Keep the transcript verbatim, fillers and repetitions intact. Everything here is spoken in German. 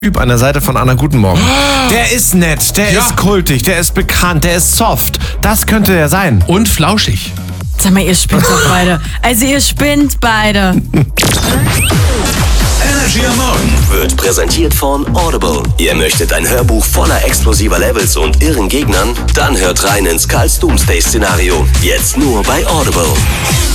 Typ an der Seite von Anna Guten Morgen. Der ist nett, der Ja. ist kultig, der ist bekannt, der ist soft. Das könnte der sein. Und flauschig. Sag mal, ihr spinnt doch beide. Also ihr spinnt beide. Energy am Morgen wird präsentiert von Audible. Ihr möchtet ein Hörbuch voller explosiver Levels und irren Gegnern? Dann hört rein ins Karls Doomsday-Szenario. Jetzt nur bei Audible.